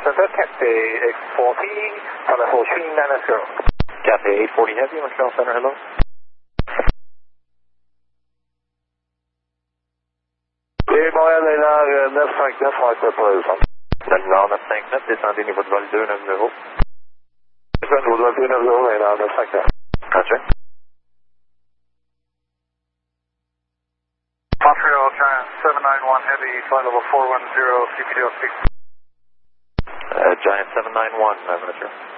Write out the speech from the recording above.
Center, Cathay 840, Telephone 3990. Cathay 840 Heavy, Montreal Center, hello. Montréal Niner 959, on va être pour eux. Niner 959, descendez niveau de vol 290. Descendez niveau de vol 290, Niner 959. Roger. Montreal Giant 791 Heavy, flight level 410, CPDO 6. Giant 791, Roger.